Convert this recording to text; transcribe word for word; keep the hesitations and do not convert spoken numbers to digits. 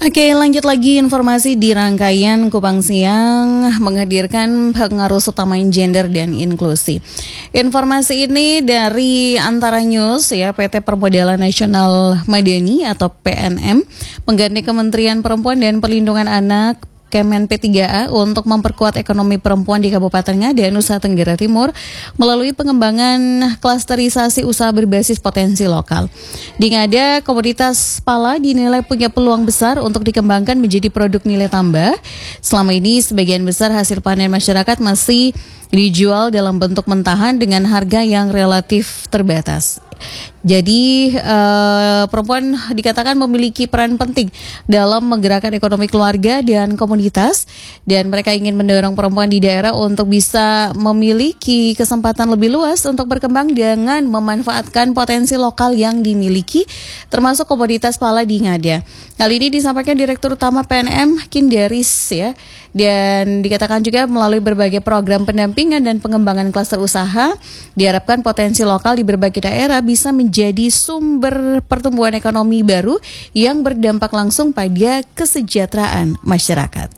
Oke, lanjut lagi informasi di rangkaian Kupang Siang menghadirkan pengaruh utama gender dan inklusi. Informasi ini dari Antara News ya, P T Permodalan Nasional Madani atau P N M menggandeng Kementerian Perempuan dan Perlindungan Anak Kemen P tiga A untuk memperkuat ekonomi perempuan di Kabupaten Ngada, Nusa Tenggara Timur melalui pengembangan klasterisasi usaha berbasis potensi lokal. Di Ngada, komoditas pala dinilai punya peluang besar untuk dikembangkan menjadi produk nilai tambah. Selama ini sebagian besar hasil panen masyarakat masih dijual dalam bentuk mentahan dengan harga yang relatif terbatas. Jadi uh, perempuan dikatakan memiliki peran penting dalam menggerakkan ekonomi keluarga dan komunitas, dan mereka ingin mendorong perempuan di daerah untuk bisa memiliki kesempatan lebih luas untuk berkembang dengan memanfaatkan potensi lokal yang dimiliki, termasuk komoditas pala di Ngada. Hal ini disampaikan Direktur Utama P N M Kinderis ya, dan dikatakan juga melalui berbagai program pendampingan dan pengembangan klaster usaha diharapkan potensi lokal di berbagai daerah bisa menjadi sumber pertumbuhan ekonomi baru yang berdampak langsung pada kesejahteraan masyarakat.